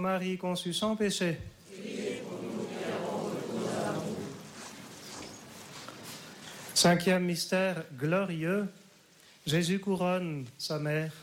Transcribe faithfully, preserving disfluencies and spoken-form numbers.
Marie conçue sans péché. Cinquième mystère glorieux, Jésus couronne sa mère.